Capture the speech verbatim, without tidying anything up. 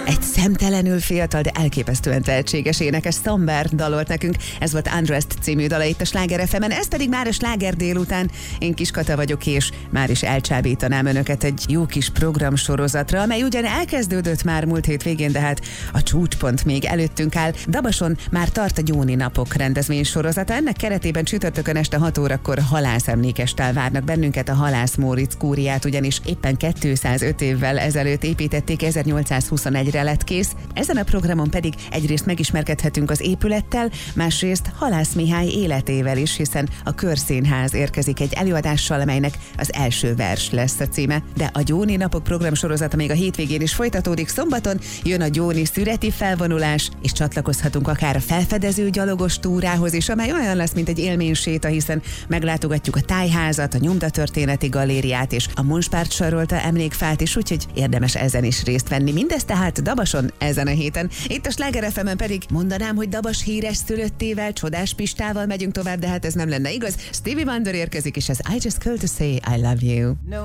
Egy szemtelenül fiatal, de elképesztően tehetséges énekes Szamber dalolt nekünk. Ez volt Undressed című dala itt a Sláger ef emen, ez pedig már a Sláger délután. Én Kiskata vagyok, és már is elcsábítanám önöket egy jó kis programsorozatra, amely ugyan elkezdődött már múlt hét végén, de hát a csúcspont még előttünk áll. Dabason már tart a Gyóni napok rendezvény sorozata. Ennek keretében csütörtökön este hat órakor halászemlékesttel várnak bennünket. A Halász Móricz kúriát ugyanis éppen kétszázöt évvel ezelőtt építették, ezernyolcszázhuszonegyre lett kész. Ezen a programon pedig egyrészt megismerkedhetünk az épülettel, másrészt Halász Mihály életével is, hiszen a Körszínház érkezik egy előadással, amelynek az első vers lesz a címe. De a Gyóni napok programsorozata még a hétvégén is folytatódik. Szombaton jön a gyóni szüreti felvonulás, és csatlakozhatunk akár a felfedező gyalogos túrához is, amely olyan lesz, mint egy élményséta, hiszen meglátogatjuk a tájházat, a nyomdatörténeti galériát és a Monspárt sarolta emlékfát is, úgyhogy érdemes ezen is részt venni. Mindez tehát Dabason ezen a héten. Itt a Sláger ef emen pedig mondanám, hogy Dabas híres szülöttével, Csodás Pistával megyünk tovább, de hát ez nem lenne igaz. Stevie Wonder érkezik, és ez I Just Called to Say I Love You. No.